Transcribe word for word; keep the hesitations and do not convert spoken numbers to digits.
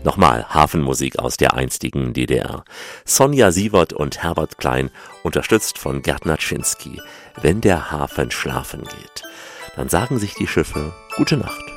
Nochmal Hafenmusik aus der einstigen D D R. Sonja Sievert und Herbert Klein, unterstützt von Gerd Natschinski. Wenn der Hafen schlafen geht, dann sagen sich die Schiffe Gute Nacht.